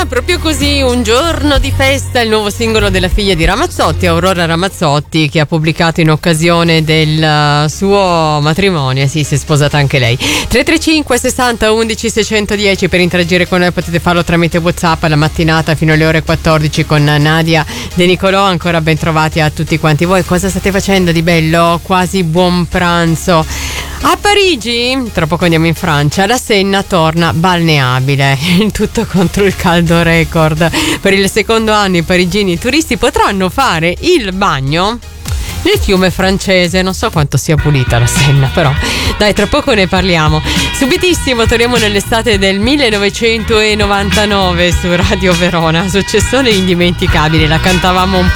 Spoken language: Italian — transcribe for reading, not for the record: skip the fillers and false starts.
proprio così, un giorno di festa, il nuovo singolo della figlia di Ramazzotti, Aurora Ramazzotti, che ha pubblicato in occasione del suo matrimonio. Sì, si è sposata anche lei. 335 60 11 610 per interagire con noi, potete farlo tramite WhatsApp alla mattinata fino alle ore 14 con Nadia De Nicolò. Ancora ben trovati a tutti quanti voi. Cosa state facendo di bello? Quasi buon pranzo. A Parigi, tra poco andiamo in Francia, la Senna torna balneabile, il tutto contro il caldo record. Per il secondo anno i parigini turisti potranno fare il bagno nel fiume francese. Non so quanto sia pulita la Senna, però dai, tra poco ne parliamo. Subitissimo torniamo nell'estate del 1999 su Radio Verona, successone indimenticabile, la cantavamo un